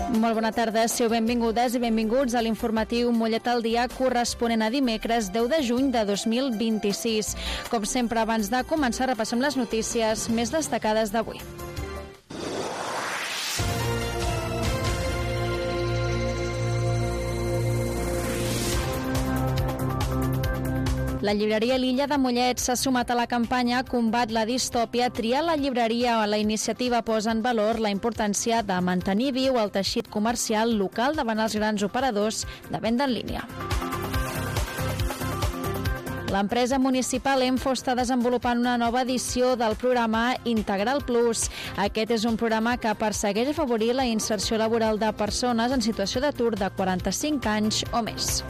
Molt bona tarda, sou benvingudes i benvinguts a l'informatiu Mollet al dia corresponent a dimecres 10 de juny de 2026. Com sempre, abans de començar, repassem les notícies més destacades d'avui. La llibreria L'Illa de Mollet s'ha sumat a la campanya Combat la distòpia, tria la llibreria. La iniciativa posa en valor la importància de mantenir viu el teixit comercial local davant els grans operadors de venda en línia. L'empresa municipal Enfo està desenvolupant una nova edició del programa Integral Plus. Aquest és un programa que persegueix afavorir la inserció laboral de persones en situació d'atur de 45 anys o més.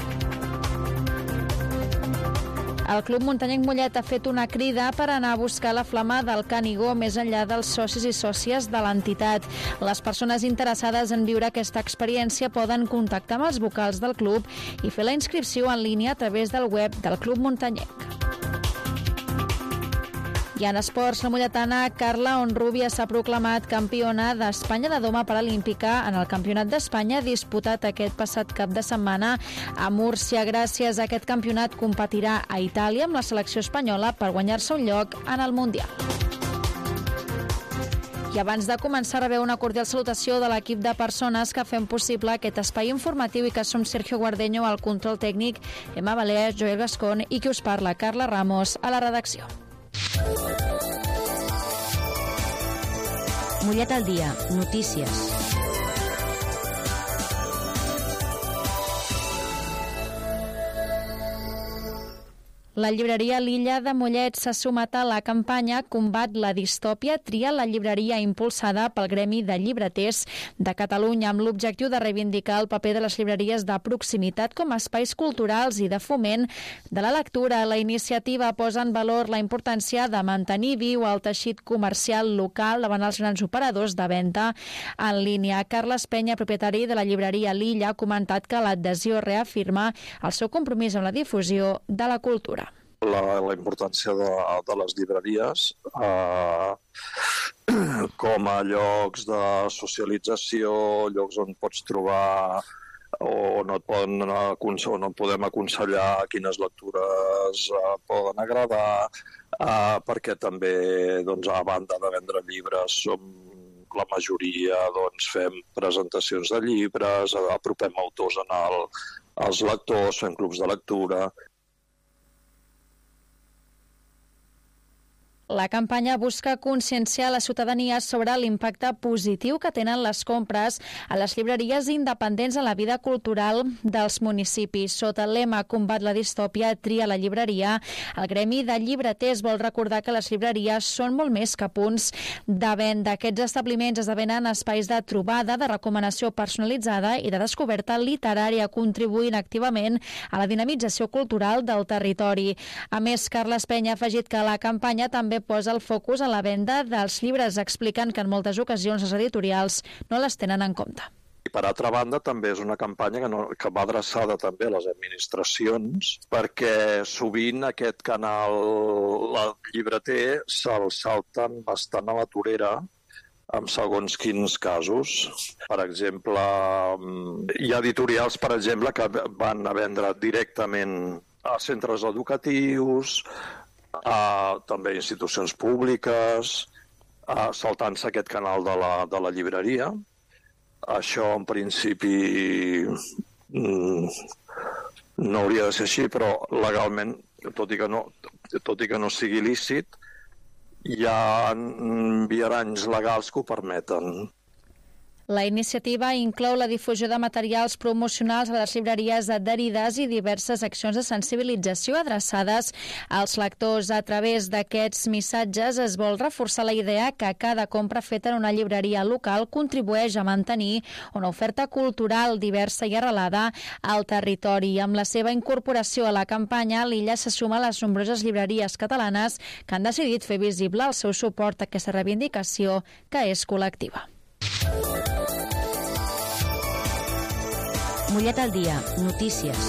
El Club Muntanyenc Mollet ha fet una crida per anar a buscar la flama del Canigó més enllà dels socis i sòcies de l'entitat. Les persones interessades en viure aquesta experiència poden contactar amb els vocals del club i fer la inscripció en línia a través del web del Club Muntanyenc. I en esports, la molletana Carla Honrubia s'ha proclamat campiona d'Espanya de doma paralímpica en el Campionat d'Espanya disputat aquest passat cap de setmana a Múrcia. Gràcies a aquest campionat competirà a Itàlia amb la selecció espanyola per guanyar-se un lloc en el Mundial. I abans de començar, rebeu una cordial salutació de l'equip de persones que fem possible aquest espai informatiu i que som Sergio Guardeño al control tècnic, Emma Valer, Joel Gascón i qui us parla, Carla Ramos, a la redacció. Mollet al dia, notícies. La llibreria L'Illa de Mollet s'ha sumat a la campanya Combat la distòpia, tria la llibreria impulsada pel Gremi de Llibreters de Catalunya amb l'objectiu de reivindicar el paper de les llibreries de proximitat com a espais culturals i de foment de la lectura. La iniciativa posa en valor la importància de mantenir viu el teixit comercial local davant els grans operadors de venda en línia. Carles Penya, propietari de la llibreria L'Illa, ha comentat que l'adhesió reafirma el seu compromís amb la difusió de la cultura. La importància de les llibreries com a llocs de socialització, llocs on pots trobar on et podem aconsellar quines lectures poden agradar, perquè també, a banda de vendre llibres, la majoria fem presentacions de llibres, apropem autors als lectors, fem clubs de lectura. La campanya busca conscienciar la ciutadania sobre l'impacte positiu que tenen les compres a les llibreries independents en la vida cultural dels municipis. Sota el lema Combat la distòpia, tria la llibreria, el Gremi de Llibreters vol recordar que les llibreries són molt més que punts de venda. Aquests establiments esdevenen espais de trobada, de recomanació personalitzada i de descoberta literària, contribuint activament a la dinamització cultural del territori. A més, Carles Penya ha afegit que la campanya també posa el focus en la venda dels llibres, explicant que en moltes ocasions les editorials no les tenen en compte. I per altra banda, també és una campanya que va adreçada també a les administracions, perquè sovint aquest canal, el llibreter, se'l salten bastant a la torera en segons quins casos. Per exemple, hi ha editorials, per exemple, que van a vendre directament a centres educatius, també institucions públiques, saltant-se aquest canal de la llibreria. Això en principi no hauria de ser així, però legalment, tot i que no sigui lícit, hi ha viaranys legals que ho permeten. La iniciativa inclou la difusió de materials promocionals a les llibreries adherides i diverses accions de sensibilització adreçades als lectors. A través d'aquests missatges es vol reforçar la idea que cada compra feta en una llibreria local contribueix a mantenir una oferta cultural diversa i arrelada al territori. Amb la seva incorporació a la campanya, l'Illa se suma a les nombroses llibreries catalanes que han decidit fer visible el seu suport a aquesta reivindicació que és col·lectiva. Mollet al dia, notícies.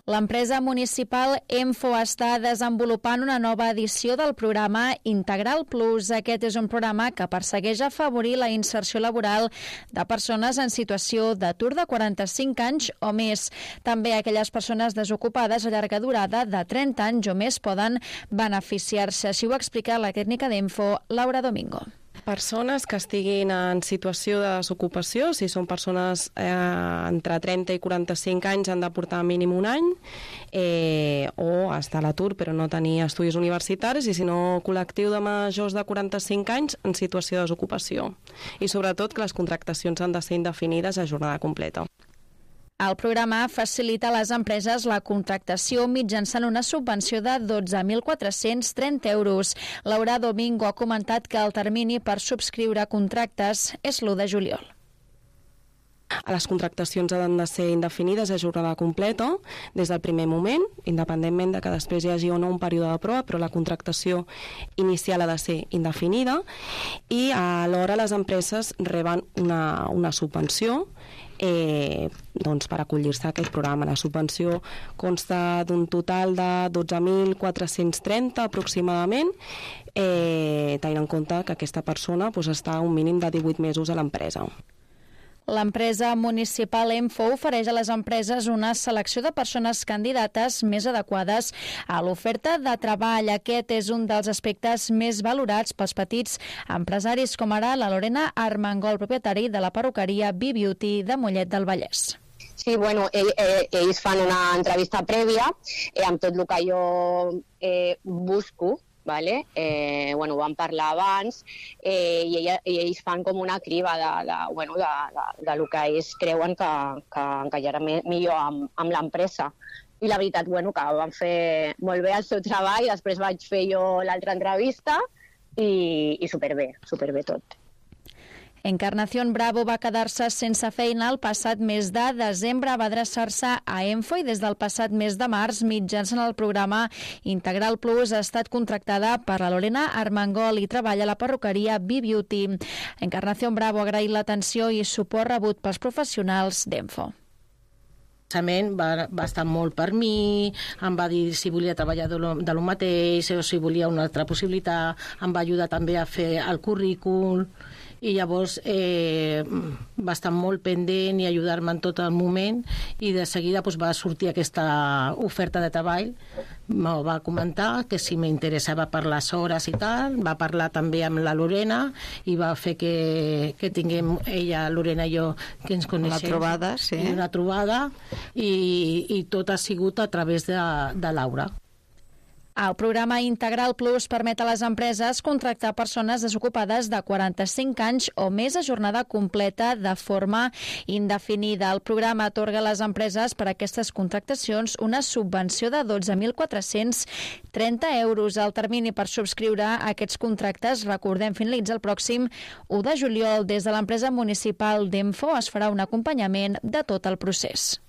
L'empresa municipal Enfo està desenvolupant una nova edició del programa Integral Plus. Aquest és un programa que persegueix afavorir la inserció laboral de persones en situació d'atur de 45 anys o més. També aquelles persones desocupades a llarga durada de 30 anys o més poden beneficiar-se. Així ho explica la tècnica d'Enfo, Laura Domingo. Persones que estiguin en situació de desocupació, si són persones entre 30 i 45 anys, han de portar mínim un any o estar a l'atur però no tenir estudis universitaris, i si no, col·lectiu de majors de 45 anys en situació de desocupació. I sobretot que les contractacions han de ser indefinides a jornada completa. El programa facilita a les empreses la contractació mitjançant una subvenció de 12.430 euros. Laura Domingo ha comentat que el termini per subscriure contractes és l'1 de juliol. Les contractacions han de ser indefinides a jornada completa des del primer moment, independentment de que després hi hagi o no un període de prova, però la contractació inicial ha de ser indefinida, i alhora les empreses reben una subvenció per acollir-se a aquest programa. La subvenció consta d'un total de 12.430 aproximadament, tenint en compte que aquesta persona està un mínim de 18 mesos a l'empresa. L'empresa municipal Enfo ofereix a les empreses una selecció de persones candidates més adequades a l'oferta de treball. Aquest és un dels aspectes més valorats pels petits empresaris, com ara la Lorena Armengol, propietari de la perruqueria B-Beauty de Mollet del Vallès. Sí, bueno, ells fan una entrevista prèvia amb tot el que jo busco, vale? Ho vam parlar abans, i ells fan com una criba de lo que ells creuen que encaixarà millor amb l'empresa. I la veritat, que van fer molt bé el seu treball. Després vaig fer jo l'altra entrevista i superbé tot. Encarnación Bravo va quedar-se sense feina el passat mes de desembre. Va adreçar-se a Enfo i des del passat mes de març, mitjançant el programa Integral Plus, ha estat contractada per la Lorena Armengol i treballa a la perruqueria B-Beauty. Encarnación Bravo ha agraït l'atenció i suport rebut pels professionals d'Enfo. Va estar molt per mi, em va dir si volia treballar de lo mateix o si volia una altra possibilitat, em va ajudar també a fer el currículum, i llavors va estar molt pendent i ajudar-me en tot el moment, i de seguida va sortir aquesta oferta de treball. Me va comentar que si m'interessava per les hores i tal, va parlar també amb la Lorena i va fer que tinguem ella, Lorena i jo, que ens coneixem. Una trobada, i tot ha sigut a través de Laura. El programa Integral Plus permet a les empreses contractar persones desocupades de 45 anys o més a jornada completa de forma indefinida. El programa atorga a les empreses per a aquestes contractacions una subvenció de 12.430 euros. El termini per subscriure aquests contractes, recordem, finalitza el pròxim 1 de juliol. Des de l'empresa municipal d'Enfo es farà un acompanyament de tot el procés.